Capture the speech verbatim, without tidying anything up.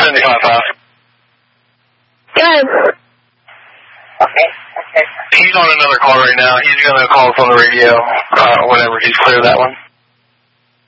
seventy-five five. Good. Okay. Okay. He's on another call right now. He's going to call us on the radio uh, whenever he's clear of that one.